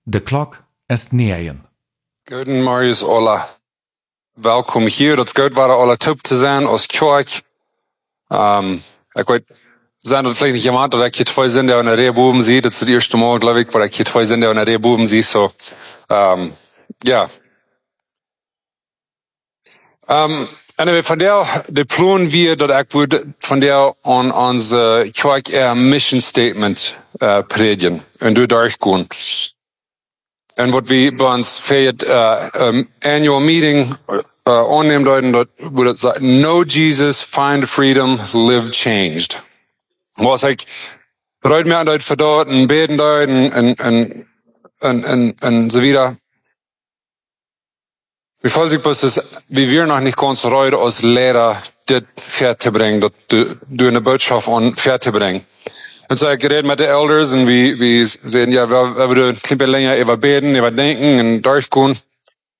De klok is 9. Guten Marius Ola. Welkom hier. Dat is goed waar alle top te zijn als kerk. Ik weet, zijn dat vielleicht nicht jemand, dat ik je twee zinnen in de rij boven zie. Dat is het eerste Mal, glaube ik, waar ik je twee zinnen in de rij boven zie. So, ja. Anyway, van der, de plan wir, dat ik würde von der an onze kerk mission statement predigen. En door durchgaan. En wat we bij ons feiert annual meeting aannemen deuten, dat wordt het zeggen, know Jesus, find freedom, live changed. Was ik eruit meer uit verdort en beten deuten en so wieder. Wie voll sich bloß ist, wie wir noch nicht ganz reut als Lehrer das fertig zu bringen, das durch eine Botschaft an fertig zu bringen. Und so ich geredet mit den Elders und wir sehen, ja, wir würden ein bisschen länger über beten, über denken und durchgehen.